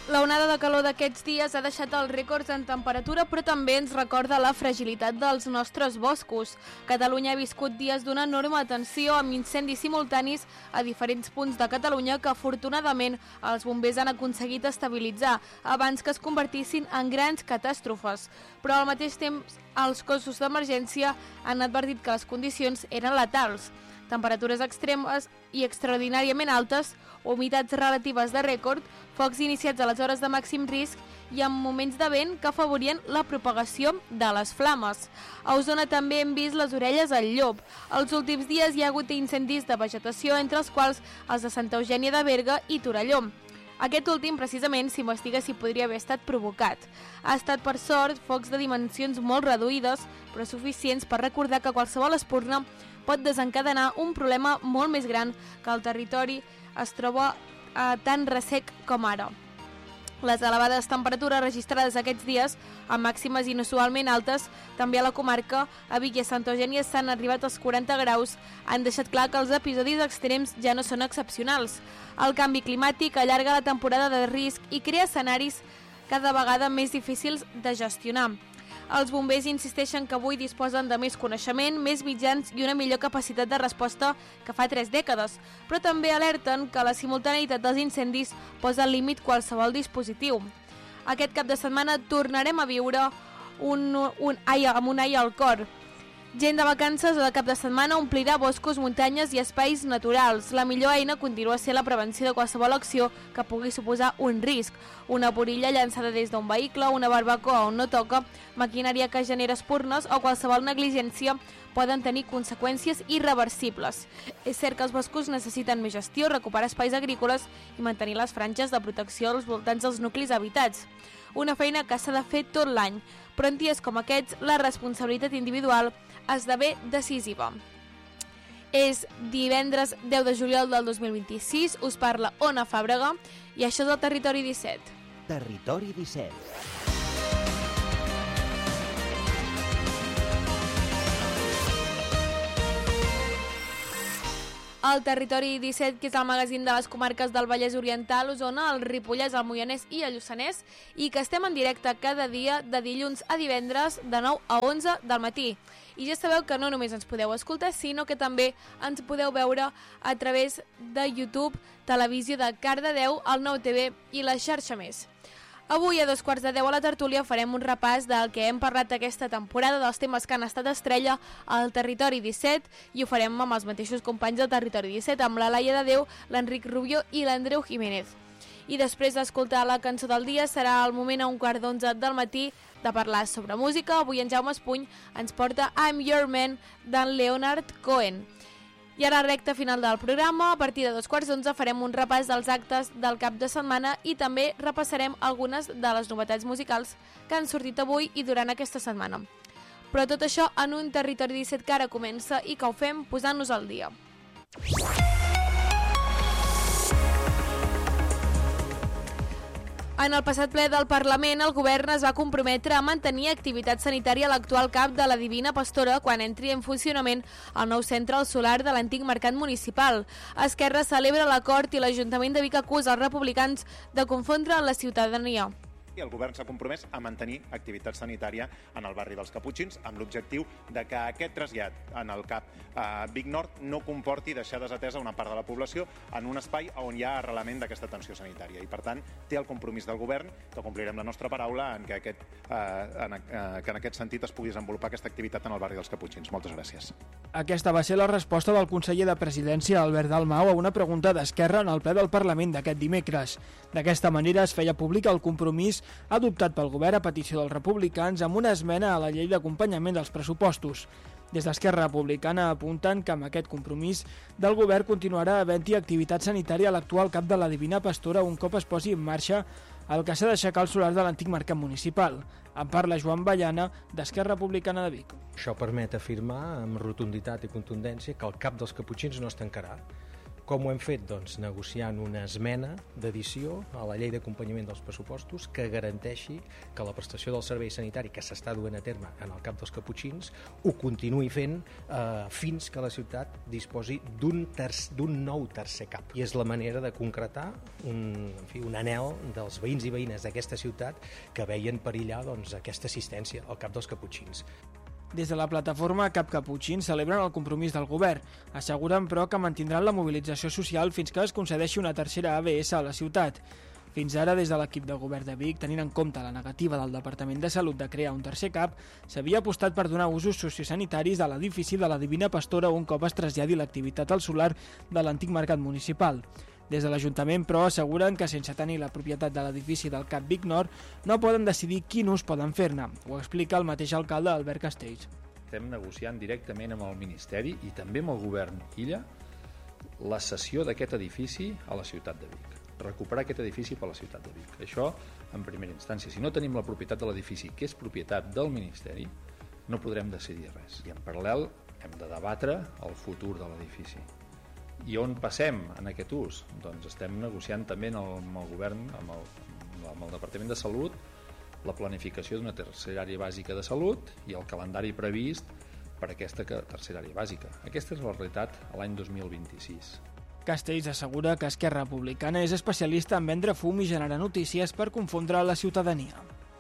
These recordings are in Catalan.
La onada de calor d'aquests dies ha deixat els rècords en temperatura, però també ens recorda la fragilitat dels nostres boscos. Catalunya ha viscut dies d'una enorme tensió amb incendis simultanis a diferents punts de Catalunya que afortunadament els bombers han aconseguit estabilitzar abans que es convertissin en grans catàstrofes. Però al mateix temps els cossos d'emergència han advertit que les condicions eren letals. Temperatures extremes i extraordinàriament altes, humitats relatives de rècord, focs iniciats a les hores de màxim risc i amb moments de vent que afavorien la propagació de les flames. A Osona també hem vist les orelles al llop. Els últims dies hi ha hagut incendis de vegetació, entre els quals els de Santa Eugènia de Berga i Torelló. Aquest últim, precisament, s'investiga si podria haver estat provocat. Ha estat, per sort, focs de dimensions molt reduïdes, però suficients per recordar que qualsevol espurna pot desencadenar un problema molt més gran que el territori es troba tan ressec com ara. Les elevades temperatures registrades aquests dies, amb màximes inusualment altes, també a la comarca, a Vic i a Santa Eugènia s'han arribat als 40 graus, han deixat clar que els episodis extrems ja no són excepcionals. El canvi climàtic allarga la temporada de risc i crea escenaris cada vegada més difícils de gestionar. Els bombers insisteixen que avui disposen de més coneixement, més mitjans i una millor capacitat de resposta que fa 3 dècades, però també alerten que la simultaneïtat dels incendis posa al límit qualsevol dispositiu. Aquest cap de setmana tornarem a viure amb un ai al cor. Gent de vacances o de cap de setmana omplirà boscos, muntanyes i espais naturals. La millor eina continua sent la prevenció de qualsevol acció que pugui suposar un risc. Una borilla llançada des d'un vehicle, una barbacoa on no toca, maquinària que genera espurnes o qualsevol negligència poden tenir conseqüències irreversibles. És cert que els boscos necessiten més gestió, recuperar espais agrícoles i mantenir les franges de protecció als voltants dels nuclis habitats. Una feina que s'ha de fer tot l'any, però en dies com aquests la responsabilitat individual esdevé decisiva. És divendres 10 de juliol del 2026, us parla Ona Fàbrega i això és el Territori 17. Territori 17. El Territori 17, que és el magazín de les comarques del Vallès Oriental, Osona, el Ripollès, el Moianès i el Lluçanès, i que estem en directe cada dia de dilluns a divendres de 9 a 11 del matí. I ja sabeu que no només ens podeu escoltar, sinó que també ens podeu veure a través de YouTube, televisió de Cardedeu, el Nou TV i la xarxa més. Avui a 2:15 a la tertúlia farem un repàs del que hem parlat aquesta temporada, dels temes que han estat estrella al Territori 17, i ho farem amb els mateixos companys del Territori 17, amb la Laia de Déu, l'Enric Rubio i l'Andreu Jiménez. I després d'escoltar la cançó del dia serà el moment a 11:15 del matí de parlar sobre música. Avui en Jaume Espuny ens porta I'm Your Man d'en Leonard Cohen. I ara, recta final del programa, a partir de 11:15 farem un repàs dels actes del cap de setmana i també repassarem algunes de les novetats musicals que han sortit avui i durant aquesta setmana. Però tot això en un Territori 17 que ara comença i que ho fem posant-nos al dia. En el passat ple del Parlament, el govern es va comprometre a mantenir activitat sanitària a l'actual CAP de la Divina Pastora quan entri en funcionament el nou centre solar de l'antic mercat municipal. Esquerra celebra l'acord i l'Ajuntament de Vic acusa els republicans de confondre la ciutadania. El govern s'ha compromès a mantenir activitat sanitària en el barri dels Caputxins amb l'objectiu de que aquest trasllat en el CAP Vic Nord no comporti deixar desatesa una part de la població en un espai on hi ha arrelament d'aquesta atenció sanitària. I, per tant, té el compromís del govern, que complirem la nostra paraula, en que en aquest sentit es pugui desenvolupar aquesta activitat en el barri dels Caputxins. Moltes gràcies. Aquesta va ser la resposta del conseller de Presidència, Albert Dalmau, a una pregunta d'Esquerra en el ple del Parlament d'aquest dimecres. D'aquesta manera es feia públic el compromís adoptat pel govern a petició dels republicans amb una esmena a la llei d'acompanyament dels pressupostos. Des d'Esquerra Republicana apunten que amb aquest compromís del govern continuarà havent-hi activitat sanitària a l'actual CAP de la Divina Pastora un cop es posi en marxa el que s'ha d'aixecar el solar de l'antic mercat municipal. En parla Joan Ballana, d'Esquerra Republicana de Vic. Això permet afirmar amb rotunditat i contundència que el CAP dels Caputxins no es tancarà. Com ho hem fet? Doncs negociant una esmena d'addició a la llei d'acompanyament dels pressupostos que garanteixi que la prestació del servei sanitari que s'està duent a terme en el Cap dels Caputxins ho continuï fent fins que la ciutat disposi d'un nou tercer cap. I és la manera de concretar un anhel dels veïns i veïnes d'aquesta ciutat que veien perillar aquesta assistència al Cap dels Caputxins. Des de la plataforma Cap Caputxin celebren el compromís del govern. Asseguren, però, que mantindran la mobilització social fins que es concedeixi una tercera ABS a la ciutat. Fins ara, des de l'equip de govern de Vic, tenint en compte la negativa del Departament de Salut de crear un tercer CAP, s'havia apostat per donar usos sociosanitaris a l'edifici de la Divina Pastora un cop es traslladi l'activitat al solar de l'antic mercat municipal. Des de l'Ajuntament, però, asseguren que sense tenir la propietat de l'edifici del CAP Vic Nord no poden decidir quin ús poden fer-ne. Ho explica el mateix alcalde Albert Castells. Estem negociant directament amb el Ministeri i també amb el govern Illa la cessió d'aquest edifici a la ciutat de Vic. Recuperar aquest edifici per a la ciutat de Vic. Això, en primera instància. Si no tenim la propietat de l'edifici, que és propietat del Ministeri, no podrem decidir res. I en paral·lel hem de debatre el futur de l'edifici. I on passem en aquest ús? Doncs estem negociant també amb el govern, amb el Departament de Salut, la planificació d'una tercera àrea bàsica de salut i el calendari previst per aquesta tercera àrea bàsica. Aquesta és la realitat a l'any 2026. Castells assegura que Esquerra Republicana és especialista en vendre fum i generar notícies per confondre la ciutadania.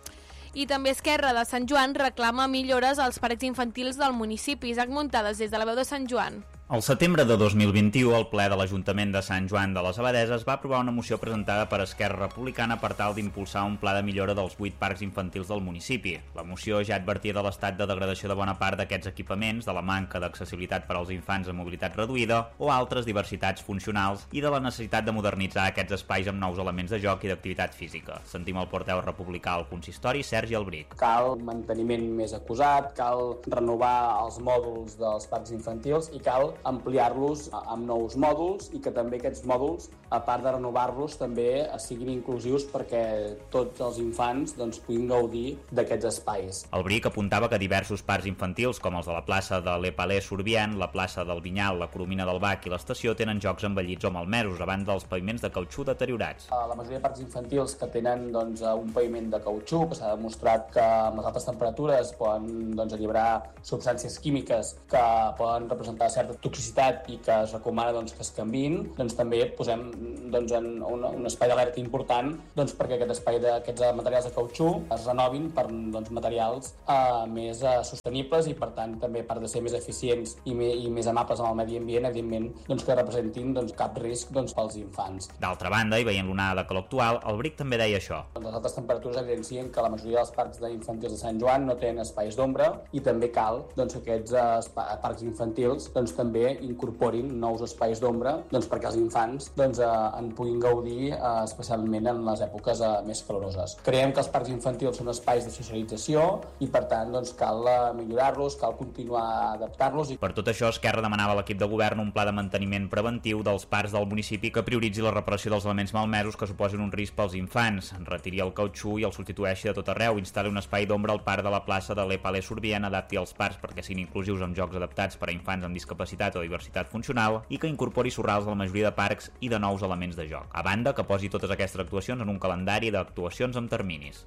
I també Esquerra de Sant Joan reclama millores als parcs infantils del municipi. Isaac Muntades, des de la veu de Sant Joan. Al setembre de 2021, el ple de l'Ajuntament de Sant Joan de les Abadeses va aprovar una moció presentada per Esquerra Republicana per tal d'impulsar un pla de millora dels 8 parcs infantils del municipi. La moció ja advertia de l'estat de degradació de bona part d'aquests equipaments, de la manca d'accessibilitat per als infants amb mobilitat reduïda o altres diversitats funcionals i de la necessitat de modernitzar aquests espais amb nous elements de joc i d'activitat física. Sentim el portaveu republicà al consistori, Sergi Albric. Cal manteniment més acusat, cal renovar els mòduls dels parcs infantils i cal ampliar-los amb nous mòduls i que també aquests mòduls, a part de renovar-los, també siguin inclusius perquè tots els infants puguin gaudir d'aquests espais. El Bric apuntava que diversos parcs infantils, com els de la plaça de l'Epalé Surbian, la plaça del Vinyal, la Coromina del Bac i l'estació, tenen jocs envellits o malmesos, a banda dels paviments de cautxú deteriorats. La majoria de parcs infantils que tenen un paviment de cautxú, que s'ha demostrat que amb les altes temperatures poden alliberar substàncies químiques que poden representar certa toxicitat i que es recomana que es canviïn, també posem en un espai d'alerta important perquè aquest espai d'aquests materials de cautxú es renovin per materials més sostenibles i per tant també a part de ser més eficients i més amables amb el medi ambient, evidentment que representin cap risc pels infants. D'altra banda, i veient l'onada de calor actual, el Bric també deia això. Les altes temperatures evidencien que la majoria dels parcs infantils de Sant Joan no tenen espais d'ombra i també cal que aquests parcs infantils també incorporin nous espais d'ombra perquè els infants en puguin gaudir especialment en les èpoques més caloroses. Creiem que els parcs infantils són espais de socialització i per tant cal millorar-los, cal continuar a adaptar-los. Per tot això, Esquerra demanava a l'equip de govern un pla de manteniment preventiu dels parcs del municipi que prioritzi la reparació dels elements malmesos que suposin un risc pels infants, retiri el cautxú i el substitueixi de tot arreu, instal·li un espai d'ombra al parc de la plaça de l'Epalé Surbian, adapti els parcs perquè siguin inclusius amb jocs adaptats per a infants amb discapacitat o diversitat funcional i que incorpori sorrals a la majoria de parcs i de nous elements de joc. A banda, que posi totes aquestes actuacions en un calendari d'actuacions amb terminis.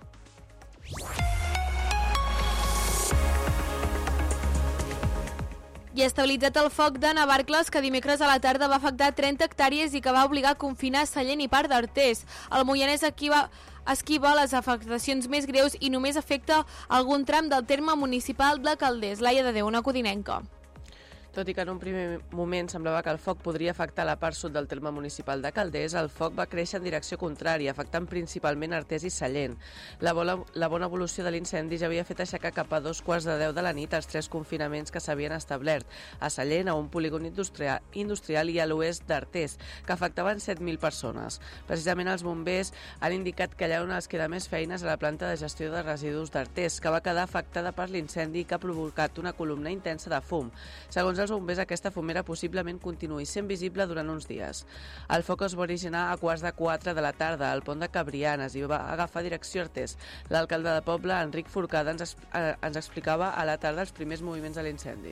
I estabilitzat el foc de Navarcles, que dimecres a la tarda va afectar 30 hectàrees i que va obligar a confinar Sallent i part d'Artés. El Moianès esquiva les afectacions més greus i només afecta algun tram del terme municipal de Calders. Laia de Déu, una codinenca. Tot i que en un primer moment semblava que el foc podria afectar la part sud del terme municipal de Calders, el foc va créixer en direcció contrària, afectant principalment Artés i Sallent. La bona evolució de l'incendi ja havia fet aixecar cap a 2:15 de la nit els 3 confinaments que s'havien establert, a Sallent, a un polígon industrial i a l'oest d'Artés, que afectaven 7.000 persones. Precisament els bombers han indicat que allà on els queda més feines a la planta de gestió de residus d'Artés, que va quedar afectada per l'incendi que ha provocat una columna intensa de fum. Segons els bombers, aquesta fumera possiblement continuï sent visible durant uns dies. El foc es va originar a 3:15 de la tarda al pont de Cabrianes i va agafar direcció a Artés. L'alcalde de poble, Enric Forcada, ens explicava a la tarda els primers moviments de l'incendi.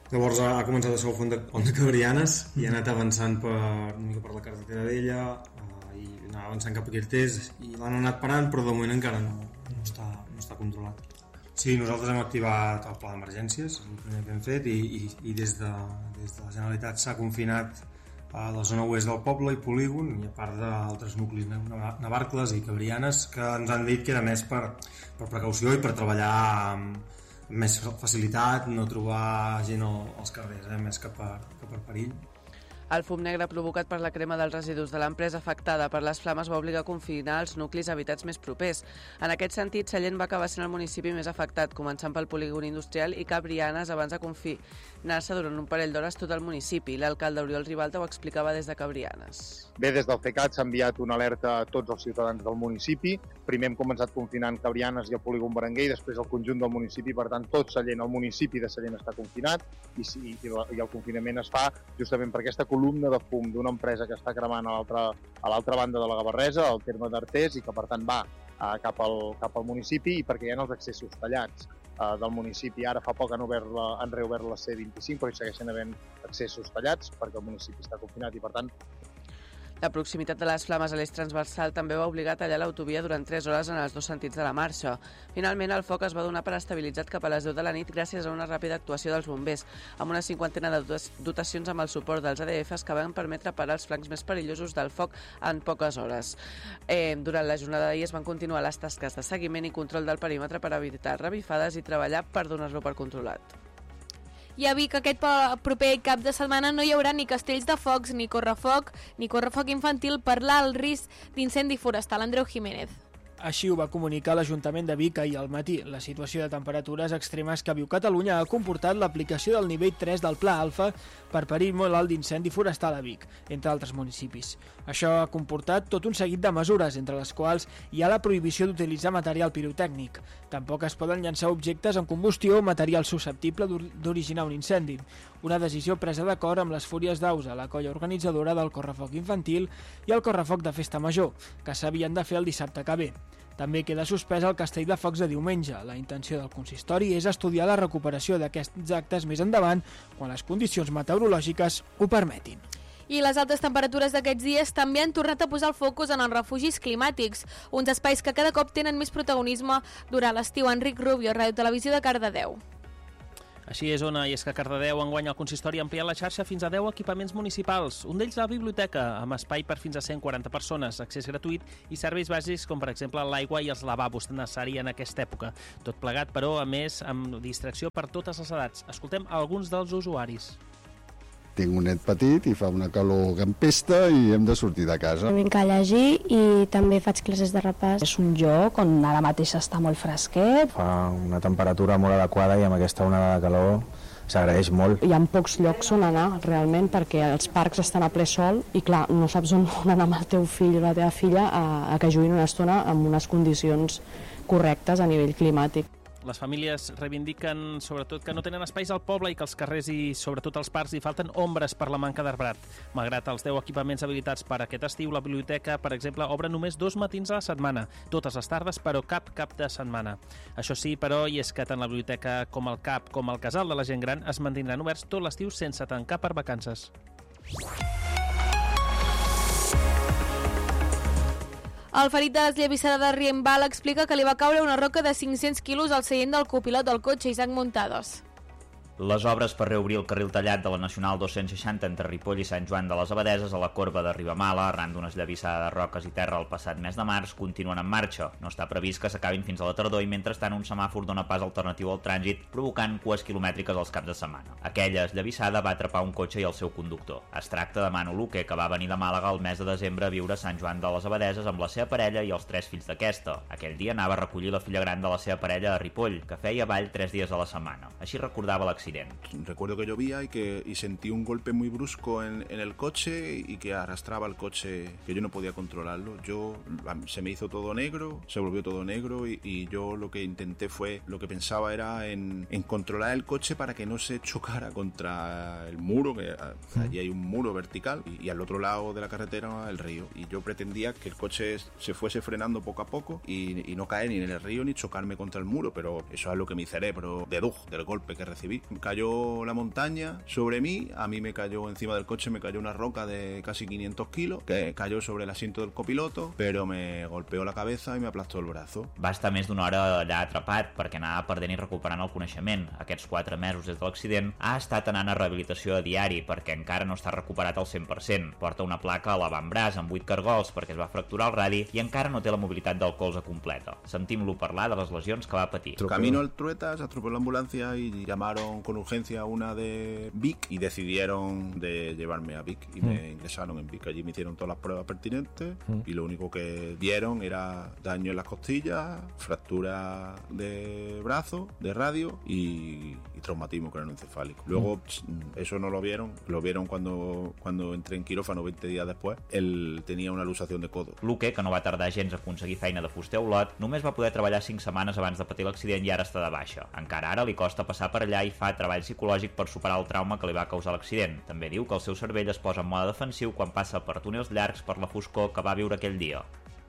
Llavors ha començat a ser el pont de Cabrianes i ha anat avançant una mica per la carretera d'ella i anava avançant cap a Quirtés i l'han anat parant, però de moment encara no està controlat. Sí, nosaltres hem activat el pla d'emergències, el primer que hem fet, i des de la Generalitat s'ha confinat a la zona oest del poble i polígon, i a part d'altres nuclis, Navarcles i Cabrianes, que ens han dit que era més per precaució i per treballar amb més facilitat, no trobar gent als carrers, més que per perill. El fum negre provocat per la crema dels residus de l'empresa afectada per les flames va obligar a confinar els nuclis habitats més propers. En aquest sentit, Sallent va acabar sent el municipi més afectat, començant pel polígon industrial i Cabrianes abans de confinar-se durant un parell d'hores tot el municipi. L'alcalde Oriol Ribalta ho explicava des de Cabrianes. Bé, des del CECAT s'ha enviat una alerta a tots els ciutadans del municipi. Primer hem començat confinant Cabrianes i el polígon Berenguer i després el conjunt del municipi. Per tant, tot Sallent, el municipi de Sallent està confinat i el confinament es fa justament per aquesta columna de fum d'una empresa que està cremant a l'altra banda de la Gavarresa, al terme d'Artés, i que per tant va cap al municipi, i perquè hi ha els accessos tallats del municipi. Ara fa poc han reobert la C25, però hi segueixen havent accessos tallats perquè el municipi està confinat i per tant la proximitat de les flames a l'eix transversal també va obligar a tallar l'autovia durant 3 hores en els dos sentits de la marxa. Finalment, el foc es va donar per estabilitzat cap a les 10 de la nit gràcies a una ràpida actuació dels bombers, amb una 50 de dotacions amb el suport dels ADFs que van permetre parar els flancs més perillosos del foc en poques hores. Durant la jornada d'ahir es van continuar les tasques de seguiment i control del perímetre per evitar revifades i treballar per donar-lo per controlat. I a Vic aquest proper cap de setmana no hi haurà ni castells de focs, ni correfoc infantil per l'alt risc d'incendi forestal. Andreu Jiménez. Així ho va comunicar l'Ajuntament de Vic ahir al matí. La situació de temperatures extremes que viu Catalunya ha comportat l'aplicació del nivell 3 del Pla Alfa per perill molt alt d'incendi forestal a Vic, entre altres municipis. Això ha comportat tot un seguit de mesures, entre les quals hi ha la prohibició d'utilitzar material pirotècnic. Tampoc es poden llançar objectes en combustió o material susceptible d'originar un incendi. Una decisió presa d'acord amb les Fúries d'Ausa, la colla organitzadora del correfoc infantil i el correfoc de festa major, que s'havien de fer el dissabte que ve. També queda suspès el castell de focs de diumenge. La intenció del consistori és estudiar la recuperació d'aquests actes més endavant quan les condicions meteorològiques ho permetin. I les altes temperatures d'aquests dies també han tornat a posar el focus en els refugis climàtics, uns espais que cada cop tenen més protagonisme durant l'estiu. Enric Rubio, Ràdio Televisió de Cardedeu. Així és, Ona, i és que a Cardedeu enguany el consistori ha ampliat la xarxa fins a 10 equipaments municipals. Un d'ells la biblioteca, amb espai per fins a 140 persones, accés gratuït i serveis bàsics com, per exemple, l'aigua i els lavabos necessaris en aquesta època. Tot plegat, però, a més, amb distracció per totes les edats. Escoltem alguns dels usuaris. Tinc un net petit i fa una calor que empesta i hem de sortir de casa. Vinc a llegir i també faig classes de repàs. És un lloc on ara mateix està molt fresquet. Fa una temperatura molt adequada i amb aquesta onada de calor s'agraeix molt. Hi ha pocs llocs on anar realment perquè els parcs estan a ple sol i clar, no saps on anar amb el teu fill o la teva filla a que juguin una estona amb unes condicions correctes a nivell climàtic. Les famílies reivindiquen sobretot que no tenen espais al poble i que als carrers i sobretot als parcs hi falten ombres per la manca d'arbrat. Malgrat els 10 equipaments habilitats per aquest estiu, la biblioteca, per exemple, obre només 2 matins a la setmana, totes les tardes, però cap de setmana. Això sí, però, i és que tant la biblioteca com el CAP com el casal de la gent gran es mantindran oberts tot l'estiu sense tancar per vacances. El ferit de desllavissada de Riembal explica que li va caure una roca de 500 quilos al seient del copilot del cotxe, Isaac Montados. Les obres per reobrir el carril tallat de la Nacional 260 entre Ripoll i Sant Joan de les Abadeses a la corba de Ribamala, arran d'una esllavissada de roques i terra el passat mes de març, continuen en marxa. No està previst que s'acabin fins a la tardor i mentrestant un semàfor dona pas alternatiu al trànsit, provocant cues quilomètriques als caps de setmana. Aquella esllavissada va atrapar un cotxe i el seu conductor. Es tracta de Manu Luque, que va venir de Màlaga el mes de desembre a viure a Sant Joan de les Abadeses amb la seva parella i els 3 fills d'aquesta. Aquell dia anava a recollir la filla gran de la seva parella a Ripoll, que feia ball 3 dies a la setmana. Així recordava l'accident. Recuerdo que llovía y sentí un golpe muy brusco en el coche y que arrastraba el coche, que yo no podía controlarlo. Se me hizo todo negro, se volvió todo negro y yo lo que intenté fue, lo que pensaba era en controlar el coche para que no se chocara contra el muro, que allí hay un muro vertical y al otro lado de la carretera el río. Y yo pretendía que el coche se fuese frenando poco a poco y no caer ni en el río ni chocarme contra el muro, pero eso es lo que mi cerebro dedujo del golpe que recibí. cayó la montaña sobre mí, a mí me cayó encima del coche, me cayó una roca de casi 500 kilos, que cayó sobre el asiento del copiloto, però me golpeó la cabeza i me aplastó el brazo. Va estar més d'una hora allà atrapat perquè anava perdent i recuperant el coneixement. Aquests 4 mesos des de l'accident ha estat anant a rehabilitació a diari perquè encara no està recuperat al 100%. Porta una placa a l'avantbraç amb 8 cargols perquè es va fracturar el radi i encara no té la mobilitat del colze completa. Sentim-lo parlar de les lesions que va patir. Camino al Truetas, atropelló la ambulancia y llamaron con urgencia a una de Vic y decidieron de llevarme a Vic y me ingresaron en Vic. Allí me hicieron todas las pruebas pertinentes y lo único que dieron era daño en las costillas, fractura de brazo, de radio y traumatismo craneoencefálico. Luego eso no lo vieron cuando entré en quirófano 20 días después. Él tenía una luxación de codo. Luque, que no va tardar gens a aconseguir feina de fuster a Olot, només va poder treballar 5 setmanes abans de patir l'accident i ara està de baixa. Encara ara li costa passar per allà i fa treball psicològic per superar el trauma que li va causar l'accident. També diu que el seu cervell es posa en mode defensiu quan passa per túnels llargs per la foscor que va viure aquell dia.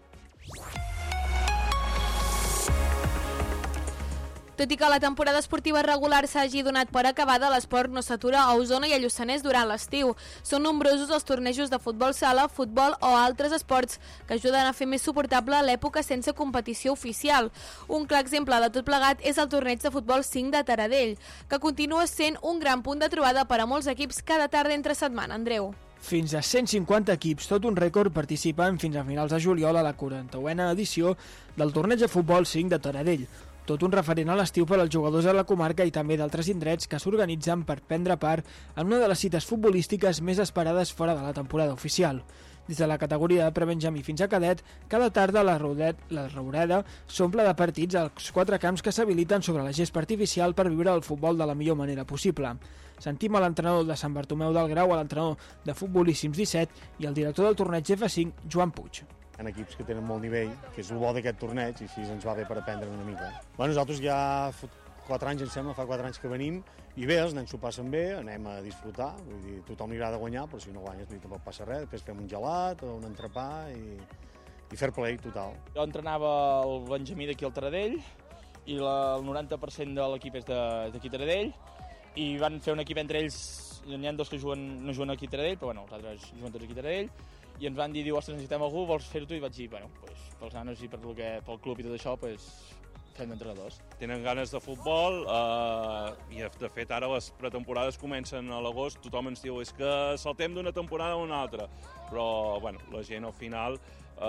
Tot i que la temporada esportiva regular s'hagi donat per acabada, l'esport no s'atura a Osona i a Lluçanès durant l'estiu. Són nombrosos els tornejos de futbol sala, futbol o altres esports que ajuden a fer més suportable l'època sense competició oficial. Un clar exemple de tot plegat és el torneig de futbol 5 de Taradell, que continua sent un gran punt de trobada per a molts equips cada tarda entre setmana. Andreu. Fins a 150 equips, tot un rècord, participen fins a finals de juliol a la 40a edició del torneig de futbol 5 de Taradell. Tot un referent a l'estiu per als jugadors de la comarca i també d'altres indrets que s'organitzen per prendre part en una de les cites futbolístiques més esperades fora de la temporada oficial. Des de la categoria de prebenjamí fins a cadet, cada tarda la Roureda s'omple de partits als 4 camps que s'habiliten sobre la gespa artificial per viure el futbol de la millor manera possible. Sentim a l'entrenador de Sant Bartomeu del Grau, a l'entrenador de Futbolíssims 17 i el director del torneig F5, Joan Puig. En equips que tenen molt nivell, que és el bo d'aquest torneig, i així ens va bé per aprendre una mica. Nosaltres ja 4 anys, em sembla, fa 4 anys que venim, i bé, els nens s'ho passen bé, anem a disfrutar, vull dir, tothom li agrada guanyar, però si no guanyes ni tampoc passa res, després fem un gelat o un entrepà i fair play total. Jo entrenava el Benjamí d'aquí al Taradell, i el 90% de l'equip és d'aquí Taradell, i van fer un equip entre ells, n'hi ha 2 que no juguen aquí a Taradell, però bueno, els altres juguen tots aquí a Taradell, i ens van dir, ostres, necessitem algú, vols fer-ho tu? I vaig dir, bueno, pels nanos i pel club i tot això, fem d'entrenadors. Tenen ganes de futbol i de fet ara les pretemporades comencen a l'agost, tothom ens diu és que saltem d'una temporada a una altra, però bueno, la gent al final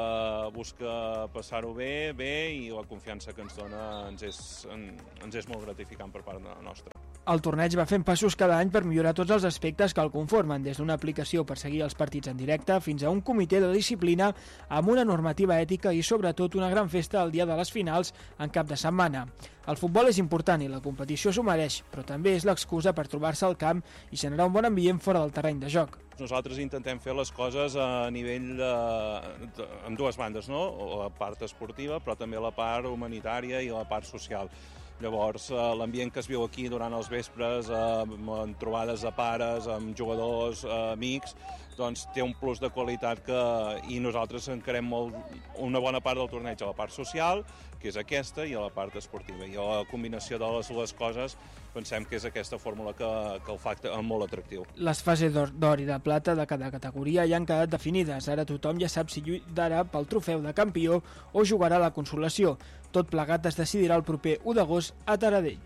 busca passar-ho bé i la confiança que ens dona ens és molt gratificant per part nostra. El torneig va fent passos cada any per millorar tots els aspectes que el conformen, des d'una aplicació per seguir els partits en directe fins a un comitè de disciplina amb una normativa ètica i sobretot una gran festa el dia de les finals en cap de setmana. El futbol és important i la competició s'ho mereix, però també és l'excusa per trobar-se al camp i generar un bon ambient fora del terreny de joc. Nosaltres intentem fer les coses a nivell amb dues bandes, no? La part esportiva, però també la part humanitària i la part social. Llavors, l'ambient que es viu aquí durant els vespres, amb trobades de pares, amb jugadors, amics, doncs té un plus de qualitat i nosaltres encarem molt una bona part del torneig a la part social, que és aquesta, i a la part esportiva. I a la combinació de les dues coses pensem que és aquesta fórmula que el fa molt atractiu. Les fases d'or i de plata de cada categoria ja han quedat definides. Ara tothom ja sap si lluitarà pel trofeu de campió o jugarà a la consolació. Tot plegat es decidirà el proper 1 d'agost a Taradell.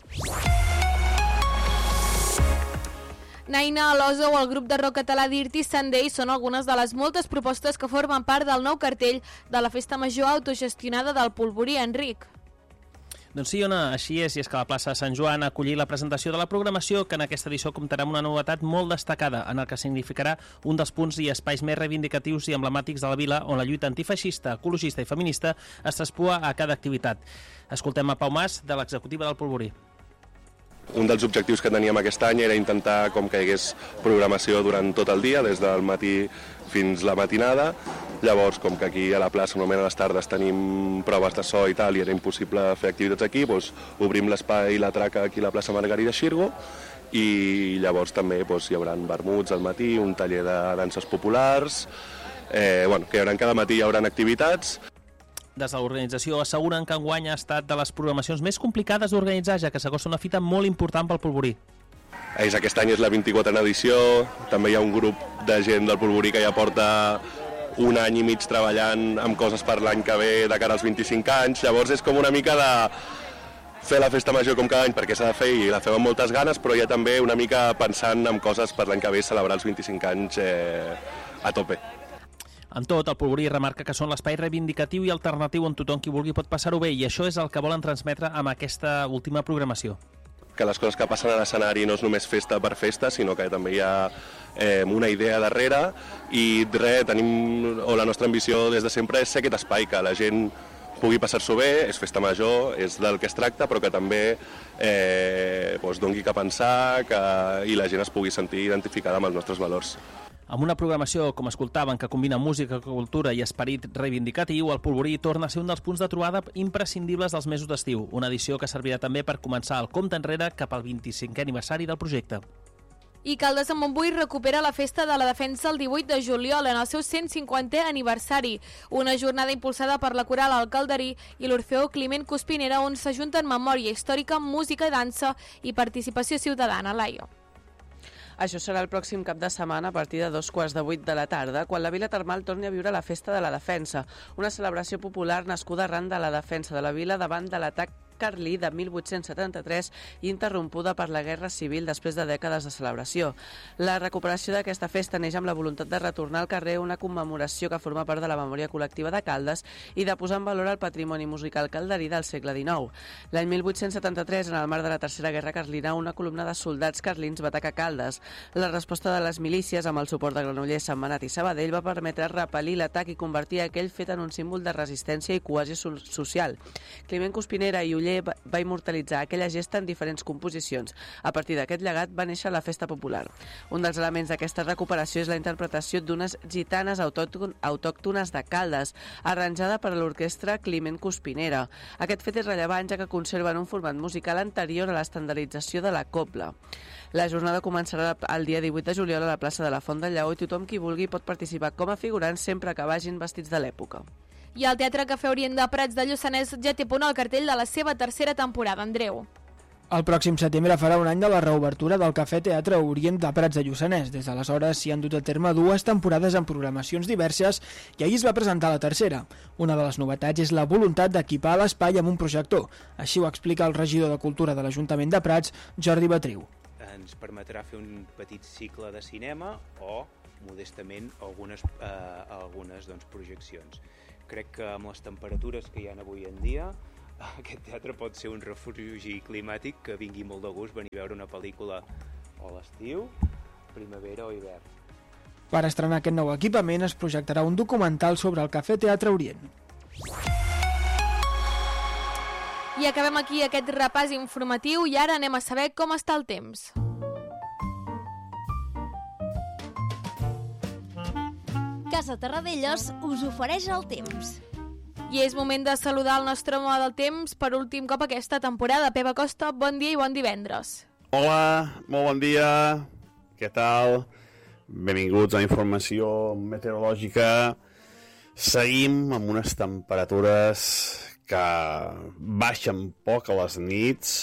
Naina, Alosa o el grup de rock català Dirty Sunday són algunes de les moltes propostes que formen part del nou cartell de la festa major autogestionada del Polvorí. Enric. Doncs sí, Ona, així és, i és que la plaça de Sant Joan ha acollit la presentació de la programació, que en aquesta edició comptarà amb una novetat molt destacada, en el que significarà un dels punts i espais més reivindicatius i emblemàtics de la vila, on la lluita antifeixista, ecologista i feminista es traspua a cada activitat. Escoltem a Pau Mas, de l'executiva del Polvorí. Un dels objectius que teníem aquest any era intentar com que hi hagués programació durant tot el dia, des del matí fins la matinada. Llavors, com que aquí a la plaça normalment a les tardes tenim proves de so i tal, i era impossible fer activitats aquí, doncs obrim l'espai i la traca aquí a la plaça Margarida Xirgo, i llavors també hi haurà vermuts al matí, un taller de danses populars, que hi haurà cada matí hi haurà activitats. Des de l'organització asseguren que enguany ha estat de les programacions més complicades d'organitzar, ja que s'acosta una fita molt important pel Polvorí. Aquest any és la 24a edició, també hi ha un grup de gent del Polvorí que ja porta un any i mig treballant amb coses per l'any que ve de cara als 25 anys, llavors és com una mica de fer la festa major com cada any perquè s'ha de fer i la fem amb moltes ganes, però ja també una mica pensant en coses per l'any que ve, celebrar els 25 anys a tope. En tot, el Polvorí remarca que són l'espai reivindicatiu i alternatiu on tothom qui vulgui pot passar-ho bé, i això és el que volen transmetre amb aquesta última programació. Que les coses que passen a l'escenari no és només festa per festa, sinó que també hi ha una idea darrere i la nostra ambició des de sempre és ser aquest espai, que la gent pugui passar-s'ho bé, és festa major, és del que es tracta, però que també doni que pensar i la gent es pugui sentir identificada amb els nostres valors. Amb una programació, com escoltaven, que combina música, cultura i esperit reivindicatiu, el Polvorí torna a ser un dels punts de trobada imprescindibles dels mesos d'estiu, una edició que servirà també per començar el compte enrere cap al 25è aniversari del projecte. I Caldes de Montbui recupera la Festa de la Defensa el 18 de juliol en el seu 150è aniversari, una jornada impulsada per la Coral Alcalderí i l'Orfeó Climent Cuspinera, on s'ajunten memòria històrica, música i dansa i participació ciutadana. Laia. Això serà el pròxim cap de setmana a partir de 7:45 de la tarda, quan la Vila Termal torni a viure la Festa de la Defensa, una celebració popular nascuda arran de la defensa de la vila davant de l'atac carlí de 1873 i interrompuda per la Guerra Civil després de dècades de celebració. La recuperació d'aquesta festa neix amb la voluntat de retornar al carrer una commemoració que forma part de la memòria col·lectiva de Caldes i de posar en valor el patrimoni musical calderí del segle XIX. L'any 1873, en el marc de la Tercera Guerra Carlina, una columna de soldats carlins va atacar Caldes. La resposta de les milícies, amb el suport de Granollers, Sentmenat i Sabadell, va permetre repel·lir l'atac i convertir aquell fet en un símbol de resistència i cohesió social. Climent Cuspinera i Uller va immortalitzar aquella gesta en diferents composicions. A partir d'aquest llegat va néixer la festa popular. Un dels elements d'aquesta recuperació és la interpretació d'unes gitanes autòctones de Caldes, arranjada per l'orquestra Climent Cuspinera. Aquest fet és rellevant, ja que conserven un format musical anterior a l'estandardització de la cobla. La jornada començarà el dia 18 de juliol a la plaça de la Font del Lleó i tothom qui vulgui pot participar com a figurants sempre que vagin vestits de l'època. I el Teatre Cafè Orient de Prats de Lluçanès ja té punt al cartell de la seva tercera temporada. Andreu. El pròxim setembre farà un any de la reobertura del Cafè Teatre Orient de Prats de Lluçanès. Des d'aleshores s'hi han dut a terme 2 temporades amb programacions diverses i ahir es va presentar la tercera. Una de les novetats és la voluntat d'equipar l'espai amb un projector. Així ho explica el regidor de Cultura de l'Ajuntament de Prats, Jordi Batriu. Ens permetrà fer un petit cicle de cinema o, modestament, algunes projeccions. Crec que amb les temperatures que hi ha avui en dia, aquest teatre pot ser un refugi climàtic que vingui molt de gust venir a veure una pel·lícula o a l'estiu, primavera o hivern. Per estrenar aquest nou equipament es projectarà un documental sobre el Cafè Teatre Orient. I acabem aquí aquest repàs informatiu i ara anem a saber com està el temps. Casa Terradellos us ofereix el temps. I és moment de saludar el nostre home del temps per últim cop aquesta temporada. Pep Acosta, bon dia i bon divendres. Hola, molt bon dia. Què tal? Benvinguts a la informació meteorològica. Seguim amb unes temperatures que baixen poc a les nits.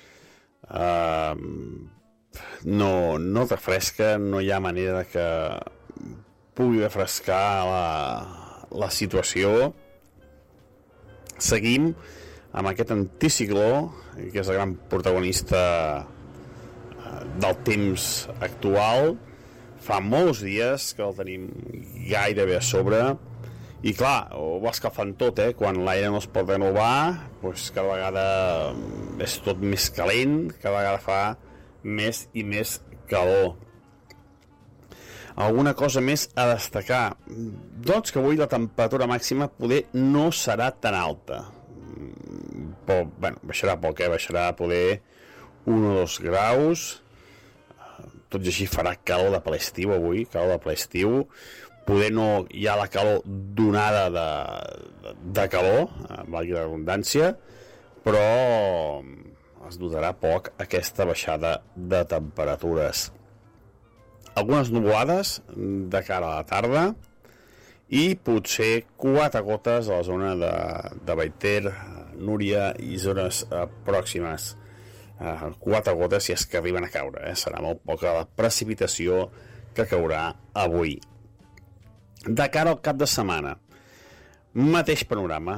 No refresca, no hi ha manera que pugui refrescar la situació. Seguim amb aquest anticicló, que és el gran protagonista del temps actual. Fa molts dies que el tenim gairebé a sobre i clar, ho va escalfant tot, quan l'aire no es pot renovar, doncs cada vegada és tot més calent, cada vegada fa més i més calor. Alguna cosa més a destacar? Doncs que avui la temperatura màxima poder no serà tan alta. Però, baixarà poc, baixarà poder 1 o 2 graus. Tot i així farà calor de ple estiu avui, calor de ple estiu. Poder no hi ha la calor donada de calor, valgui la redundància, però es notarà poc aquesta baixada de temperatures. Algunes nuvolades de cara a la tarda i potser 4 gotes a la zona de Baiter, Núria i zones pròximes. 4 gotes si és que arriben a caure, serà molt poca la precipitació que caurà avui. De cara al cap de setmana, mateix panorama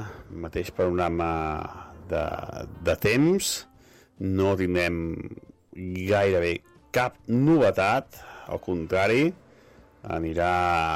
de temps, no tindrem gairebé cap novetat, al contrari, anirà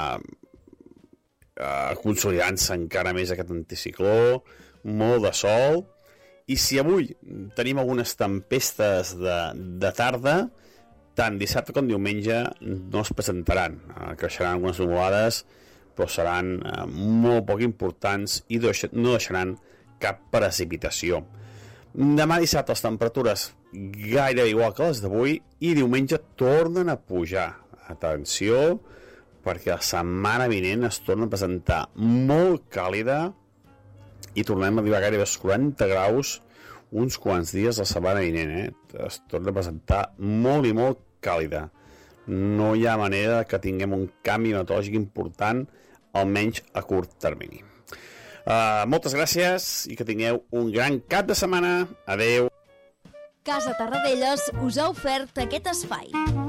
consolidant-se encara més aquest anticicló, molt de sol, i si avui tenim algunes tempestes de tarda, tant dissabte com diumenge no es presentaran, creixeran algunes nuvolades, però seran molt poc importants i no deixaran cap precipitació. Demà dissabte les temperatures gairebé igual que les d'avui i diumenge tornen a pujar. Atenció, perquè la setmana vinent es torna a presentar molt càlida i tornem a arribar gairebé als 40 graus uns quants dies la setmana vinent. Es torna a presentar molt i molt càlida. No hi ha manera que tinguem un canvi meteorològic important, almenys a curt termini. Moltes gràcies i que tingueu un gran cap de setmana. Adeu. Casa Tarradellas us ha ofert aquest espai.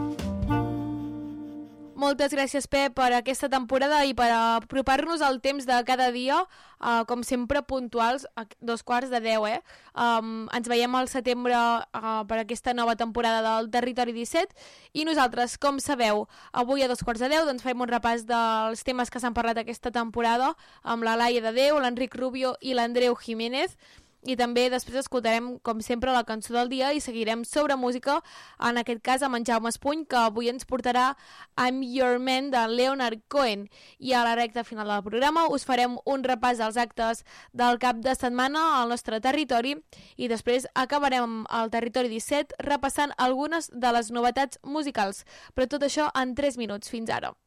Moltes gràcies, Pep, per aquesta temporada i per apropar-nos al temps de cada dia, com sempre puntuals, a 9:45, ens veiem al setembre per aquesta nova temporada del Territori 17 i nosaltres, com sabeu, avui a 9:45 doncs fem un repàs dels temes que s'han parlat aquesta temporada amb la Laia de Déu, l'Enric Rubio i l'Andreu Jiménez. I també després escoltarem, com sempre, la cançó del dia i seguirem sobre música, en aquest cas amb en Jaume Espuny, que avui ens portarà I'm Your Man de Leonard Cohen. I a la recta final del programa us farem un repàs dels actes del cap de setmana al nostre territori i després acabarem al Territori 17 repassant algunes de les novetats musicals. Però tot això en 3 minuts. Fins ara.